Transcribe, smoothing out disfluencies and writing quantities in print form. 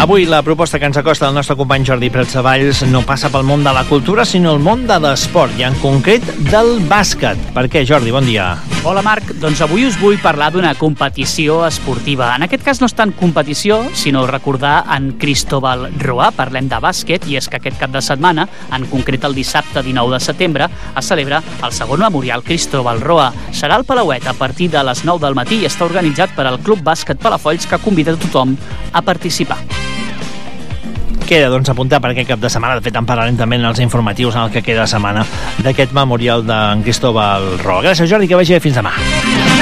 Avui la proposta que ens acosta el nostre company Jordi Pratsavalls no passa pel món de la cultura, sinó el món de l'esport, i en concret del bàsquet. Per què, Jordi? Bon dia. Hola, Marc. Doncs avui us vull parlar d'una competició esportiva. En aquest cas no és tant competició, sinó recordar en Cristóbal Roa. Parlem de bàsquet, i és que aquest cap de setmana, en concret el dissabte 19 de setembre, es celebra el segon memorial Cristóbal Roa. Serà al Palauet a partir de les 9 del matí i està organitzat per al Club Bàsquet Palafolls, que convida a tothom a participar. Queda, doncs, apuntar per aquest cap de setmana. De fet, en parlarem també en els informatius en el que queda setmana d'aquest memorial d'en Cristóbal Roa. Gràcies, Jordi, que vagi bé. Fins demà.